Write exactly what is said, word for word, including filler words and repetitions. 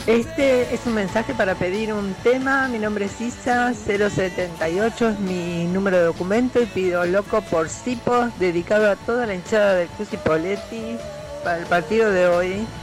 Este es un mensaje para pedir un tema. Mi nombre es Isa, cero setenta y ocho es mi número de documento y pido Loco por Sipos, dedicado a toda la hinchada del Cruz y Poletti para el partido de hoy.